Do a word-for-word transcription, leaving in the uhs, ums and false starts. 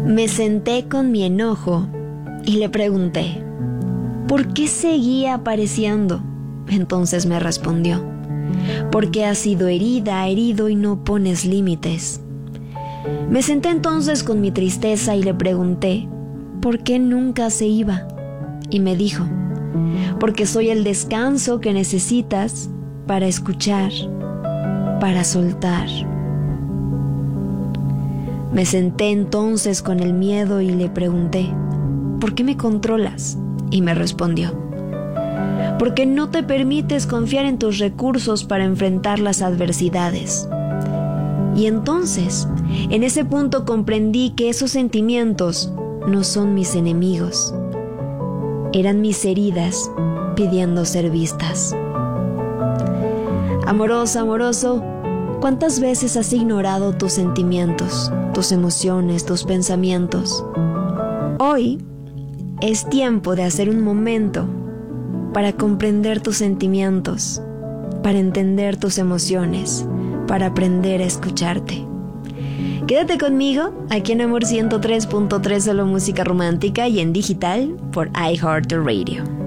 Me senté con mi enojo y le pregunté, ¿por qué seguía apareciendo? Entonces me respondió, porque has sido herida, herido y no pones límites. Me senté entonces con mi tristeza y le pregunté, ¿por qué nunca se iba? Y me dijo, porque soy el descanso que necesitas para escuchar, para soltar. Me senté entonces con el miedo y le pregunté, ¿por qué me controlas? Y me respondió, porque no te permites confiar en tus recursos para enfrentar las adversidades. Y entonces, en ese punto comprendí que esos sentimientos no son mis enemigos, eran mis heridas pidiendo ser vistas. Amorosa, amoroso, ¿cuántas veces has ignorado tus sentimientos, tus emociones, tus pensamientos? Hoy es tiempo de hacer un momento para comprender tus sentimientos, para entender tus emociones, para aprender a escucharte. Quédate conmigo aquí en Amor ciento tres punto tres, solo música romántica y en digital por iHeartRadio.